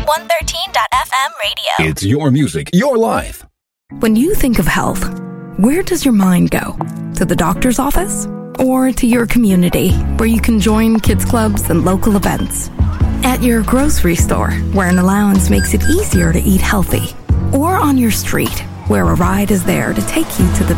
113.FM radio. It's your music, your life. When you think of health, where does your mind go? To the doctor's office? Or to your community, where you can join kids clubs and local events? At your grocery store, where an allowance makes it easier to eat healthy? Or on your street, where a ride is there to take you to the